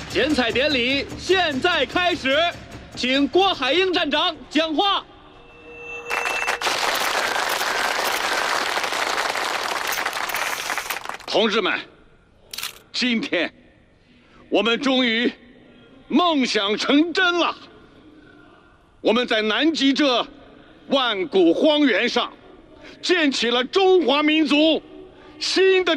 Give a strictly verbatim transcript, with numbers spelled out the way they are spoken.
剪彩典礼现在开始，请郭海英站长讲话。 同志们，今天我们终于梦想成真了。我们在南极这万古荒原上，建起了中华民族新的